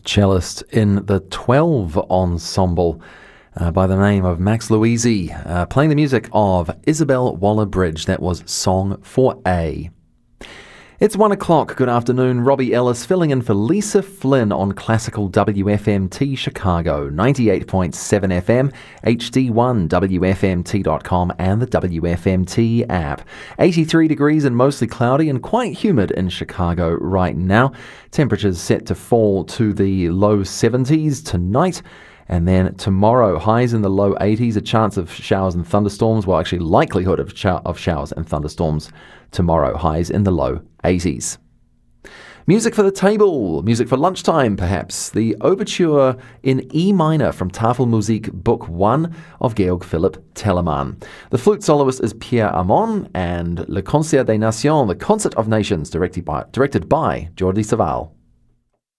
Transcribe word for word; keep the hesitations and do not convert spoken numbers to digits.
cellist in the twelve Ensemble uh, by the name of Max Louisi, uh, playing the music of Isabel Waller-Bridge. That was Song for A. It's one o'clock. Good afternoon. Robbie Ellis filling in for Lisa Flynn on classical W F M T Chicago, ninety-eight point seven F M, H D one, W F M T dot com and the W F M T app. eighty-three degrees and mostly cloudy and quite humid in Chicago right now. Temperatures set to fall to the low seventies tonight. And then tomorrow, highs in the low eighties, a chance of showers and thunderstorms. Well, actually, likelihood of, sh- of showers and thunderstorms tomorrow, highs in the low eighties. Music for the table, music for lunchtime, perhaps. The overture in E minor from Tafelmusik Book one of Georg Philipp Telemann. The flute soloist is Pierre Amon, and Le Concert des Nations, the Concert of Nations, directed by, directed by Jordi Savall.